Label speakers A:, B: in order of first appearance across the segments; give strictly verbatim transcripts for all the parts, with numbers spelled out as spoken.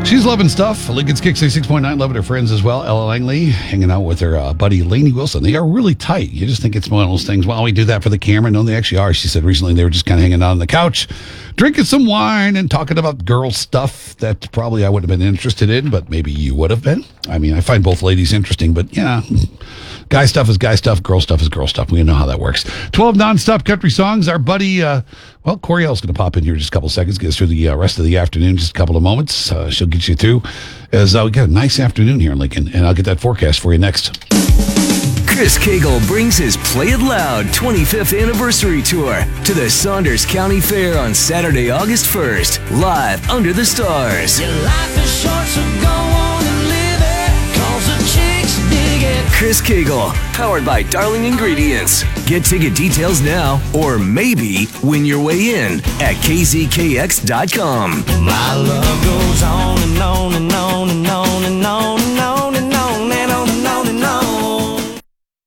A: She's loving stuff. Lincoln's Kicks eighty-six point nine, loving her friends as well. Ella Langley hanging out with her uh, buddy Lainey Wilson. They are really tight. You just think it's one of those things, well, we do that for the camera. No, they actually are. She said recently they were just kind of hanging out on the couch, drinking some wine and talking about girl stuff that probably I would have been interested in, but maybe you would have been. I mean, I find both ladies interesting, but yeah, guy stuff is guy stuff, girl stuff is girl stuff. We know how that works. twelve nonstop country songs. Our buddy, uh, well, Coriel's going to pop in here in just a couple seconds, get us through the uh, rest of the afternoon, just a couple of moments. Uh, she'll get you through as uh, we got a nice afternoon here in Lincoln, and I'll get that forecast for you next.
B: Chris Cagle brings his Play It Loud twenty-fifth anniversary tour to the Saunders County Fair on Saturday, August first, live under the stars.
C: Your life is short, so go on and live it, 'cause the chicks dig it.
B: Chris Cagle, powered by Darling Ingredients. Get ticket details now, or maybe win your way in at K Z K X dot com.
C: My love goes on and on and on and on and on and on and on and on and on and on.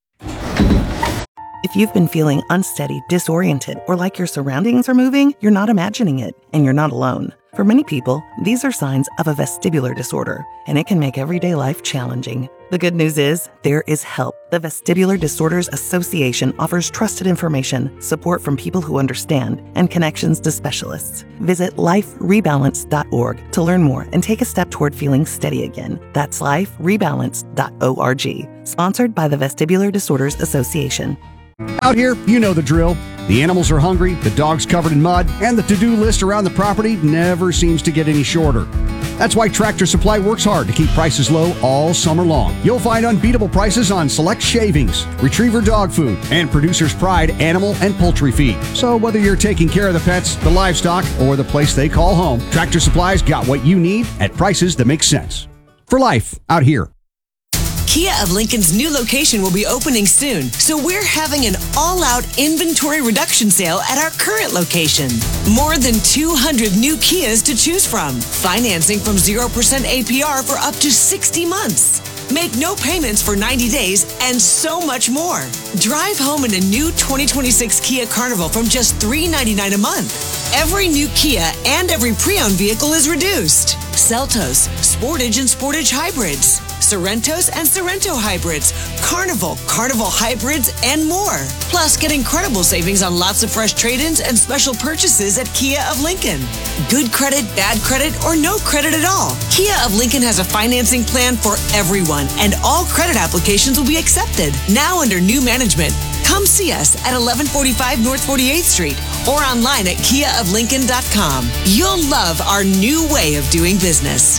D: If you've been feeling unsteady, disoriented, or like your surroundings are moving, you're not imagining it, and you're not alone. For many people, these are signs of a vestibular disorder, and it can make everyday life challenging. The good news is, there is help. The Vestibular Disorders Association offers trusted information, support from people who understand, and connections to specialists. Visit life rebalance dot org to learn more and take a step toward feeling steady again. That's life rebalance dot org. Sponsored by the Vestibular Disorders Association.
E: Out here, you know the drill. The animals are hungry, the dog's covered in mud, and the to-do list around the property never seems to get any shorter. That's why Tractor Supply works hard to keep prices low all summer long. You'll find unbeatable prices on select shavings, retriever dog food, and Producer's Pride animal and poultry feed. So whether you're taking care of the pets, the livestock, or the place they call home, Tractor Supply's got what you need at prices that make sense. For life, out here.
F: Kia of Lincoln's new location will be opening soon, so we're having an all-out inventory reduction sale at our current location. More than two hundred new Kias to choose from. Financing from zero percent A P R for up to sixty months. Make no payments for ninety days, and so much more. Drive home in a new twenty twenty-six Kia Carnival from just three hundred ninety-nine dollars a month. Every new Kia and every pre-owned vehicle is reduced. Seltos, Sportage and Sportage Hybrids, Sorrentos and Sorrento Hybrids, Carnival, Carnival Hybrids, and more. Plus, get incredible savings on lots of fresh trade-ins and special purchases at Kia of Lincoln. Good credit, bad credit, or no credit at all. Kia of Lincoln has a financing plan for everyone, and all credit applications will be accepted. Now under new management. Come see us at eleven forty-five North forty-eighth Street or online at kia of lincoln dot com. You'll love our new way of doing business.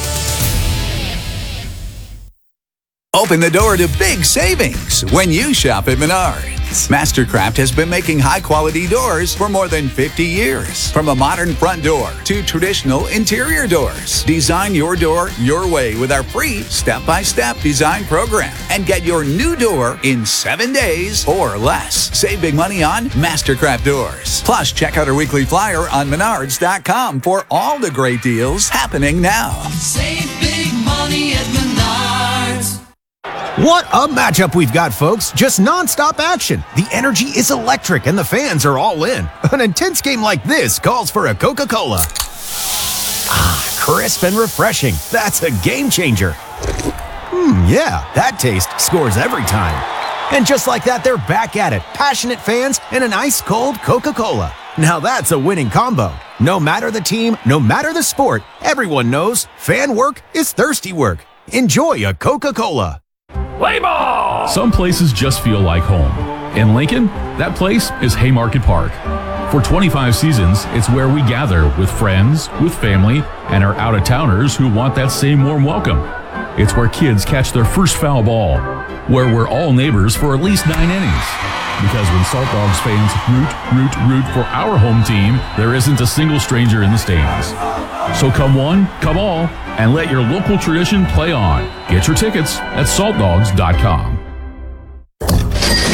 G: Open the door to big savings when you shop at Menards. Mastercraft has been making high-quality doors for more than fifty years. From a modern front door to traditional interior doors. Design your door your way with our free step-by-step design program and get your new door in seven days or less. Save big money on Mastercraft doors. Plus, check out our weekly flyer on menards dot com for all the great deals happening now.
C: Save big money at Menards.
H: What a matchup we've got, folks. Just nonstop action. The energy is electric and the fans are all in. An intense game like this calls for a Coca-Cola. Ah, crisp and refreshing. That's a game changer. Hmm, yeah, that taste scores every time. And just like that, they're back at it. Passionate fans and an ice-cold Coca-Cola. Now that's a winning combo. No matter the team, no matter the sport, everyone knows fan work is thirsty work. Enjoy a Coca-Cola.
I: Play ball! Some places just feel like home. In Lincoln, that place is Haymarket Park. For twenty-five seasons, it's where we gather with friends, with family, and our out-of-towners who want that same warm welcome. It's where kids catch their first foul ball, where we're all neighbors for at least nine innings. Because when Salt Dogs fans root, root, root for our home team, there isn't a single stranger in the stands. So come one, come all, and let your local tradition play on. Get your tickets at salt dogs dot com.
J: Ouch!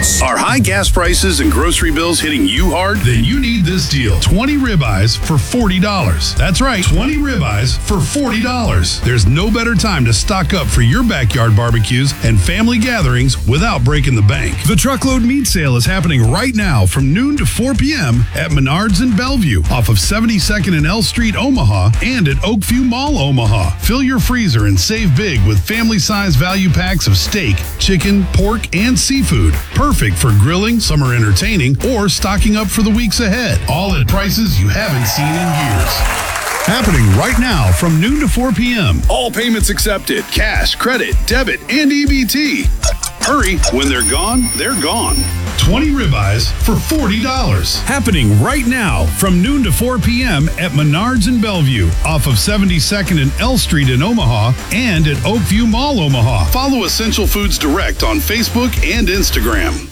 J: Rewards. Are high gas prices and grocery bills hitting you hard? Then you need this deal. twenty ribeyes for forty dollars. That's right, twenty ribeyes for forty dollars. There's no better time to stock up for your backyard barbecues and family gatherings without breaking the bank. The Truckload Meat Sale is happening right now from noon to four p.m. at Menards in Bellevue, off of seventy-second and L Street, Omaha, and at Oakview Mall, Omaha. Fill your freezer and save big with family-size value packs of steak, chicken, pork, and seafood. Perfect for grilling, summer entertaining, or stocking up for the weeks ahead. All at prices you haven't seen in years. Happening right now from noon to four p.m. All payments accepted. Cash, credit, debit, and E B T. Hurry, when they're gone, they're gone. twenty ribeyes for forty dollars. Happening right now from noon to four p.m. at Menards in Bellevue, off of seventy-second and L Street in Omaha, and at Oakview Mall, Omaha. Follow Essential Foods Direct on Facebook and Instagram.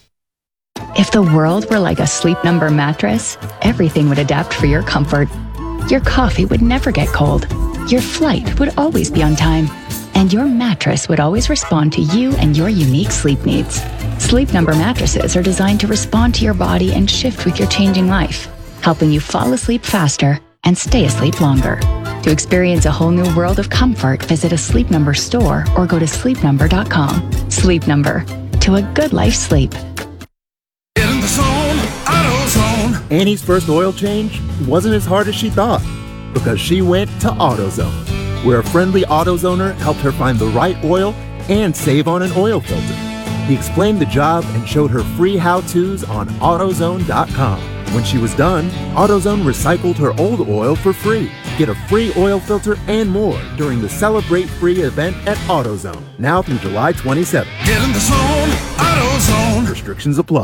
K: If the world were like a Sleep Number mattress, everything would adapt for your comfort. Your coffee would never get cold. Your flight would always be on time. And your mattress would always respond to you and your unique sleep needs. Sleep Number mattresses are designed to respond to your body and shift with your changing life, helping you fall asleep faster and stay asleep longer. To experience a whole new world of comfort, visit a Sleep Number store or go to sleep number dot com. Sleep Number. To a good life sleep.
C: Get in the zone, AutoZone.
L: Annie's first oil change wasn't as hard as she thought because she went to AutoZone, where a friendly AutoZoner helped her find the right oil and save on an oil filter. He explained the job and showed her free how-tos on AutoZone dot com. When she was done, AutoZone recycled her old oil for free. Get a free oil filter and more during the Celebrate Free event at AutoZone, now through July twenty-seventh.
C: Get in the zone, AutoZone.
L: Restrictions apply.